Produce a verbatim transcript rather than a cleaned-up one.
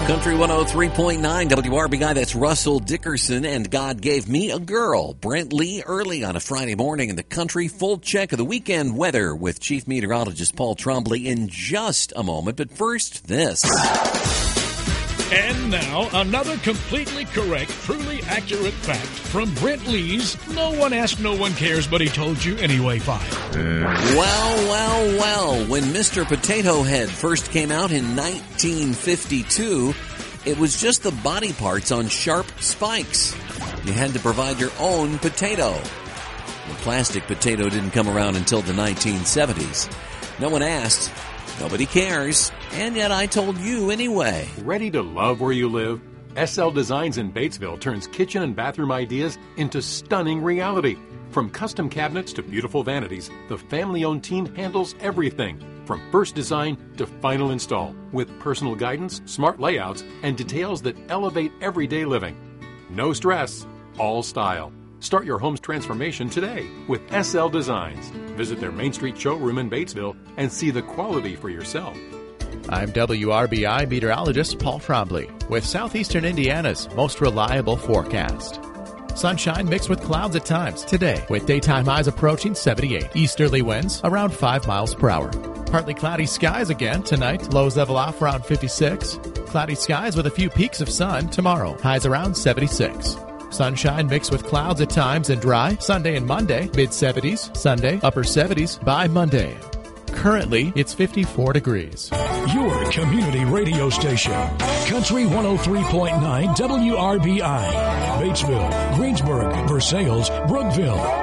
Country one oh three point nine W R B I, that's Russell Dickerson and God Gave Me a Girl. Brent Lee early on a Friday morning in the country. Full check of the weekend weather with Chief Meteorologist Paul Trombley in just a moment. But first, this. And now, another completely correct, truly accurate fact from Brent Lee's No One Asked, No One Cares, But He Told You Anyway file. Well, well, well, when Mister Potato Head first came out in nineteen fifty-two, it was just the body parts on sharp spikes. You had to provide your own potato. The plastic potato didn't come around until the nineteen seventies. No one asked. Nobody cares, and yet I told you anyway. Ready to love where you live? S L Designs in Batesville turns kitchen and bathroom ideas into stunning reality. From custom cabinets to beautiful vanities, the family-owned team handles everything, from first design to final install, with personal guidance, smart layouts, and details that elevate everyday living. No stress, all style. Start your home's transformation today with S L Designs. Visit their Main Street showroom in Batesville and see the quality for yourself. I'm W R B I meteorologist Paul Trombley with Southeastern Indiana's most reliable forecast. Sunshine mixed with clouds at times today with daytime highs approaching seventy-eight. Easterly winds around five miles per hour. Partly cloudy skies again tonight. Lows level off around fifty-six. Cloudy skies with a few peaks of sun tomorrow. Highs around seventy-six. Sunshine mixed with clouds at times and dry. Sunday and Monday, mid-seventies. Sunday, upper seventies by Monday. Currently, it's fifty-four degrees. Your community radio station. Country one oh three point nine W R B I. Batesville, Greensburg, Versailles, Brookville.